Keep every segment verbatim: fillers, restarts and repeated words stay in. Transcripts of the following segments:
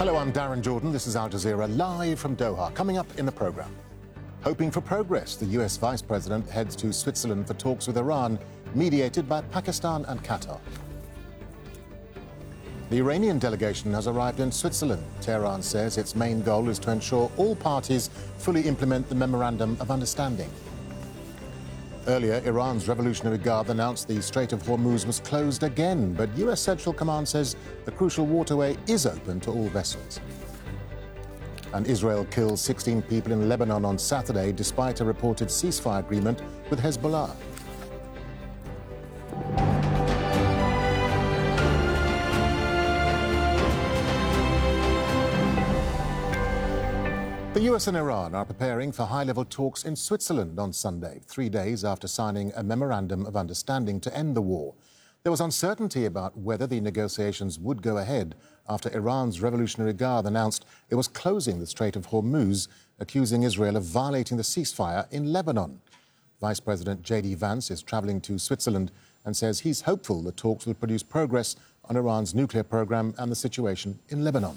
Hello, I'm Darren Jordan. This is Al Jazeera live from Doha. Coming up in the programme. Hoping for progress, the U S Vice President heads to Switzerland for talks with Iran, mediated by Pakistan and Qatar. The Iranian delegation has arrived in Switzerland. Tehran says its main goal is to ensure all parties fully implement the Memorandum of Understanding. Earlier, Iran's Revolutionary Guard announced the Strait of Hormuz was closed again, but U S Central Command says the crucial waterway is open to all vessels. And Israel killed sixteen people in Lebanon on Saturday, despite a reported ceasefire agreement with Hezbollah. The U S and Iran are preparing for high-level talks in Switzerland on Sunday, three days after signing a memorandum of understanding to end the war. There was uncertainty about whether the negotiations would go ahead after Iran's Revolutionary Guard announced it was closing the Strait of Hormuz, accusing Israel of violating the ceasefire in Lebanon. Vice President J D Vance is travelling to Switzerland and says he's hopeful the talks will produce progress on Iran's nuclear program and the situation in Lebanon.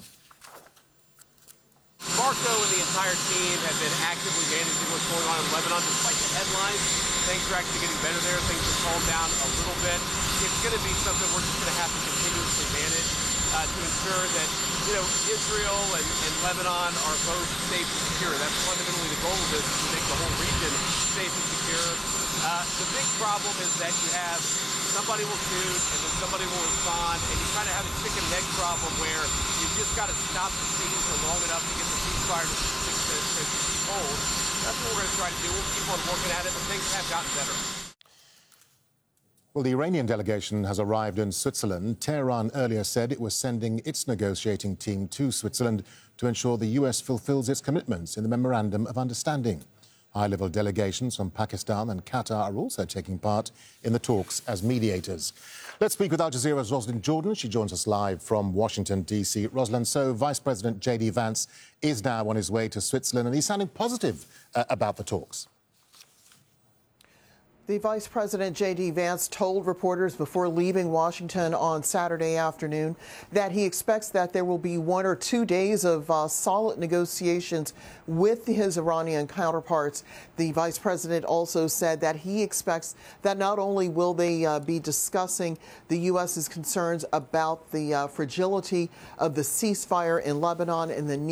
Marco and the entire team have been actively managing what's going on in Lebanon. Despite the headlines, things are actually getting better there. Things have calmed down a little bit. It's going to be something we're just going to have to continuously manage uh, to ensure that, you know, Israel and, and Lebanon are both safe and secure. That's fundamentally the goal of this, is to make the whole region safe and secure. Uh, the big problem is that you have somebody will shoot and then somebody will respond, and you kind of have a chicken and egg problem where you've just got to stop the siege for long enough to get the ceasefire to, to, to, to hold. That's what we're going to try to do. We'll keep on working at it, but things have gotten better. Well, the Iranian delegation has arrived in Switzerland. Tehran earlier said it was sending its negotiating team to Switzerland to ensure the U S fulfills its commitments in the Memorandum of Understanding. High-level delegations from Pakistan and Qatar are also taking part in the talks as mediators. Let's speak with Al Jazeera's Rosalind Jordan. She joins us live from Washington, D C. Rosalind, so Vice President J D Vance is now on his way to Switzerland, and he's sounding positive uh, about the talks. The Vice President J D Vance told reporters before leaving Washington on Saturday afternoon that he expects that there will be one or two days of uh, solid negotiations with his Iranian counterparts. The Vice President also said that he expects that not only will they uh, be discussing the U S's concerns about the uh, fragility of the ceasefire in Lebanon and the need